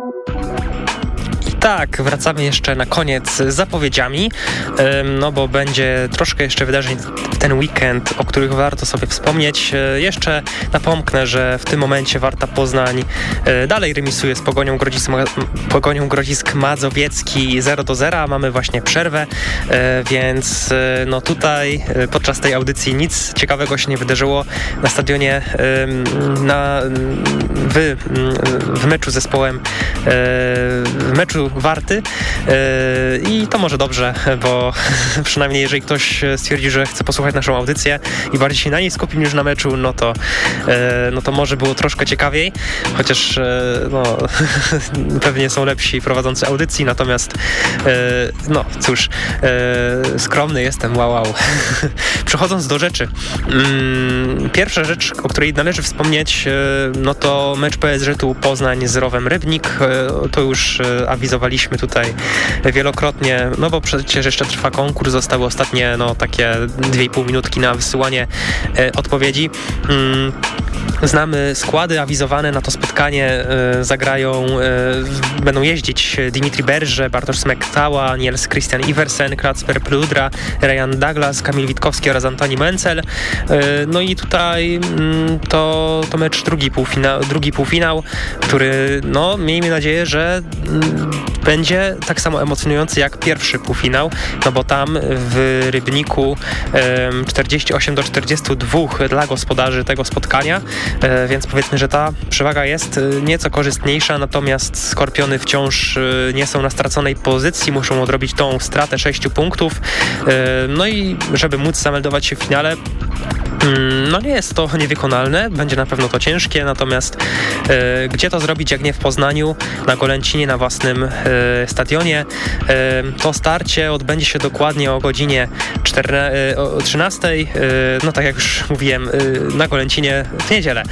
Tak, wracamy jeszcze na koniec z zapowiedziami, no bo będzie troszkę jeszcze wydarzeń w ten weekend, o których warto sobie wspomnieć. Jeszcze napomknę, że w tym momencie Warta Poznań dalej remisuje z Pogonią Grodzisk Mazowiecki 0-0. Mamy właśnie przerwę, więc no tutaj podczas tej audycji nic ciekawego się nie wydarzyło na stadionie w meczu z zespołem, w meczu Warty i to może dobrze, bo przynajmniej jeżeli ktoś stwierdzi, że chce posłuchać naszą audycję i bardziej się na niej skupić niż na meczu, no to może było troszkę ciekawiej, chociaż no, pewnie są lepsi prowadzący audycji, natomiast no cóż, skromny jestem, wow. Przechodząc do rzeczy, pierwsza rzecz, o której należy wspomnieć, no to mecz PSG-u Poznań z Rowem Rybnik. To już awizowaliśmy tutaj wielokrotnie, no bo przecież jeszcze trwa konkurs, zostały ostatnie takie 2,5 minutki na wysyłanie odpowiedzi. Znamy składy awizowane na to spotkanie, będą jeździć Dimitri Berge, Bartosz Smektała, Niels Christian Iversen, Kacper Pludra, Ryan Douglas, Kamil Witkowski oraz Antoni Mencel. No i tutaj to mecz drugi półfinał, który no miejmy nadzieję, że będzie tak samo emocjonujący jak pierwszy półfinał, no bo tam w Rybniku 48-42 dla gospodarzy tego spotkania, więc powiedzmy, że ta przewaga jest nieco korzystniejsza, natomiast Skorpiony wciąż nie są na straconej pozycji, muszą odrobić tą stratę 6 punktów, no i żeby móc zameldować się w finale, no nie jest to niewykonalne, będzie na pewno to ciężkie, natomiast gdzie to zrobić, jak nie w Poznaniu, na Golęcinie, na własnym stadionie. To starcie odbędzie się dokładnie o godzinie 13, no tak jak już mówiłem, na Golęcinie w niedzielę.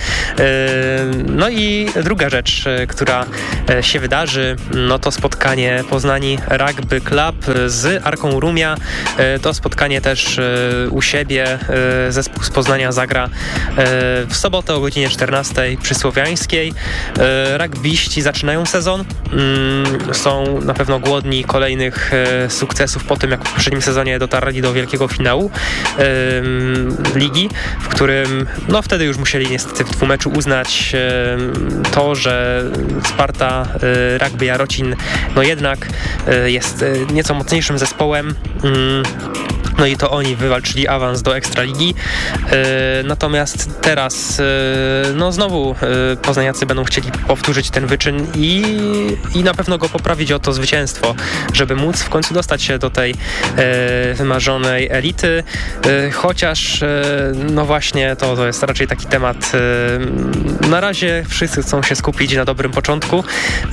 No i druga rzecz, która się wydarzy, no to spotkanie Poznani Rugby Club z Arką Rumia. To spotkanie też u siebie zespół z Poznania zagra w sobotę o godzinie 14 przy Słowiańskiej. Rugbyści zaczynają sezon, są na pewno głodni kolejnych sukcesów po tym, jak w poprzednim sezonie dotarli do wielkiego finału ligi, w którym no wtedy już musieli niestety w dwumeczu uznać to, że Sparta Rugby Jarocin no jednak jest nieco mocniejszym zespołem. No i to oni wywalczyli awans do Ekstraligi. Natomiast teraz no znowu poznaniacy będą chcieli powtórzyć ten wyczyn i na pewno go poprawić o to zwycięstwo, żeby móc w końcu dostać się do tej wymarzonej elity. Chociaż no właśnie to jest raczej taki temat. Na razie wszyscy chcą się skupić na dobrym początku.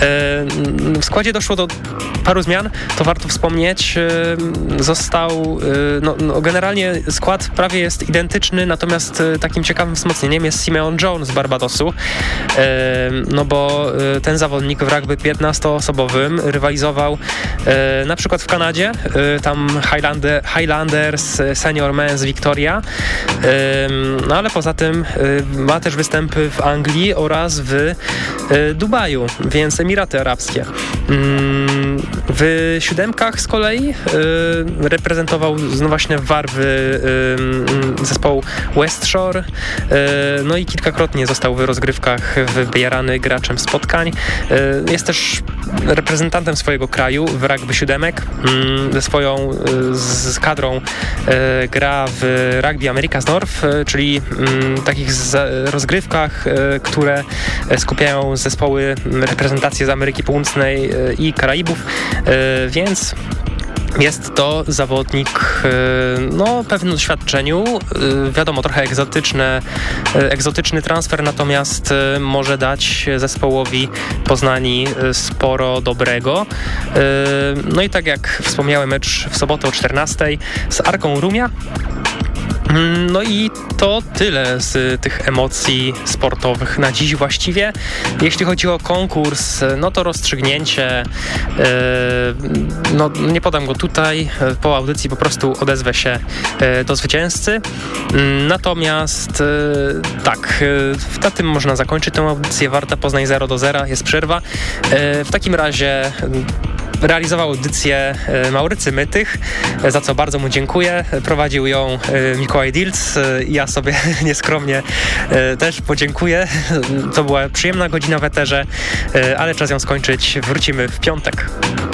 W składzie doszło do paru zmian, to warto wspomnieć. Został generalnie skład prawie jest identyczny, natomiast takim ciekawym wzmocnieniem jest Simeon Jones z Barbadosu, no bo ten zawodnik w rugby 15-osobowym rywalizował na przykład w Kanadzie, tam Highlanders Senior Men's Victoria, no ale poza tym ma też występy w Anglii oraz w Dubaju, więc Emiraty Arabskie. W siódemkach z kolei reprezentował właśnie Warwy zespołu West Shore, no i kilkakrotnie został w rozgrywkach wybierany graczem spotkań. Jest też reprezentantem swojego kraju w rugby siódemek. Z kadrą gra w Rugby America's North, czyli takich rozgrywkach, które skupiają zespoły, reprezentacje z Ameryki Północnej i Karaibów, więc jest to zawodnik no pewnym doświadczeniu, wiadomo trochę egzotyczny transfer, natomiast może dać zespołowi Poznani sporo dobrego. No i tak jak wspomniałem, mecz w sobotę o 14 z Arką Rumia. No i to tyle z tych emocji sportowych na dziś właściwie. Jeśli chodzi o konkurs, no to rozstrzygnięcie, no nie podam go tutaj, po audycji po prostu odezwę się do zwycięzcy. Natomiast tak, na tym można zakończyć tę audycję. Warta Poznań 0-0, jest przerwa. W takim razie realizował audycję Maurycy Mytych, za co bardzo mu dziękuję. Prowadził ją Mikołaj Dilc. Ja sobie nieskromnie też podziękuję. To była przyjemna godzina w eterze, ale czas ją skończyć. Wrócimy w piątek.